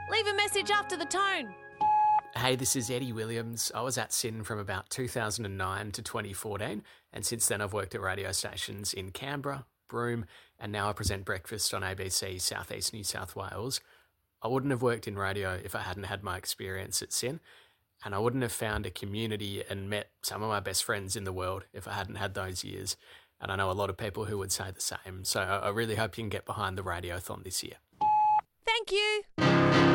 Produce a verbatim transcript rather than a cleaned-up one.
Leave a message after the tone. Hey, this is Eddie Williams. I was at S Y N from about two thousand nine to twenty fourteen, and since then I've worked at radio stations in Canberra, Broome, and now I present breakfast on A B C South East New South Wales. I wouldn't have worked in radio if I hadn't had my experience at S Y N, and I wouldn't have found a community and met some of my best friends in the world if I hadn't had those years. And I know a lot of people who would say the same. So I really hope you can get behind the Radiothon this year. Thank you.